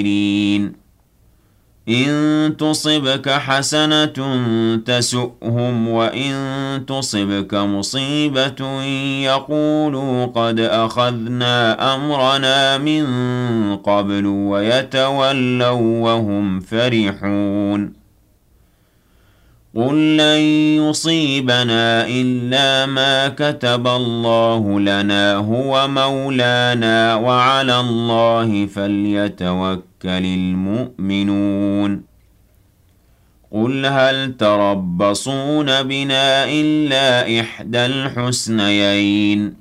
إن تصبك حسنة تسؤهم وإن تصبك مصيبة يقولوا قد أخذنا أمرنا من قبل ويتولوا وهم فرحون قل لن يصيبنا إلا ما كتب الله لنا هو مولانا وعلى الله فليتوكل المؤمنون قل هل تربصون بنا إلا إحدى الحسنيين